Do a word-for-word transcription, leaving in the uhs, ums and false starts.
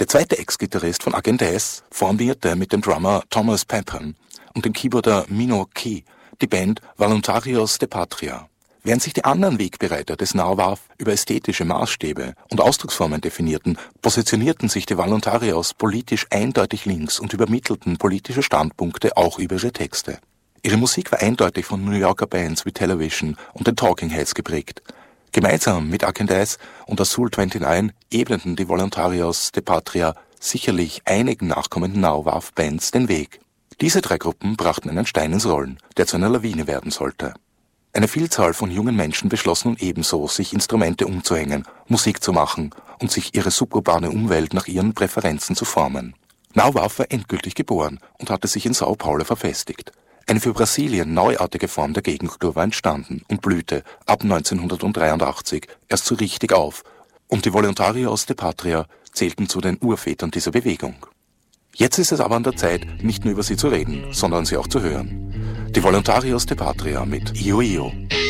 Der zweite Ex-Gitarrist von Agent S formierte mit dem Drummer Thomas Pepin und dem Keyboarder Mino Key die Band Voluntarios de Patria. Während sich die anderen Wegbereiter des Now-Wave über ästhetische Maßstäbe und Ausdrucksformen definierten, positionierten sich die Voluntarios politisch eindeutig links und übermittelten politische Standpunkte auch über ihre Texte. Ihre Musik war eindeutig von New Yorker Bands wie Television und den Talking Heads geprägt. Gemeinsam mit Agent S und Azul neunundzwanzig ebneten die Voluntarios de Patria sicherlich einigen nachkommenden Now-Wave-Bands den Weg. Diese drei Gruppen brachten einen Stein ins Rollen, der zu einer Lawine werden sollte. Eine Vielzahl von jungen Menschen beschlossen nun ebenso, sich Instrumente umzuhängen, Musik zu machen und sich ihre suburbane Umwelt nach ihren Präferenzen zu formen. Now-Wave war endgültig geboren und hatte sich in Sao Paulo verfestigt. Eine für Brasilien neuartige Form der Gegenkultur war entstanden und blühte ab neunzehnhundertdreiundachtzig erst so richtig auf, und die Voluntarios de Patria zählten zu den Urvätern dieser Bewegung. Jetzt ist es aber an der Zeit, nicht nur über sie zu reden, sondern sie auch zu hören. Die Voluntarios de Patria mit Io Io.